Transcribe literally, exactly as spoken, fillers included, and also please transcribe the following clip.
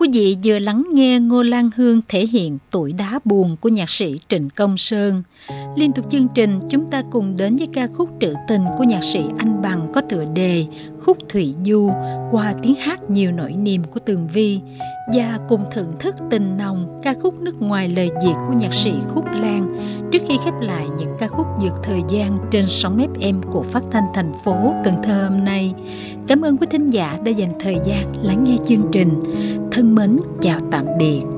Quý vị vừa lắng nghe Ngô Lan Hương thể hiện tuổi đá buồn của nhạc sĩ Trịnh Công Sơn. Liên tục chương trình, chúng ta cùng đến với ca khúc trữ tình của nhạc sĩ Anh Bằng có tựa đề Khúc Thủy Du qua tiếng hát nhiều nỗi niềm của Tường Vi, và cùng thưởng thức tình nồng ca khúc nước ngoài lời Việt của nhạc sĩ Khúc Lan trước khi khép lại những ca khúc vượt thời gian trên sóng ép em của Phát thanh thành phố Cần Thơ hôm nay. Cảm ơn quý thính giả đã dành thời gian lắng nghe chương trình. Thân mến chào tạm biệt.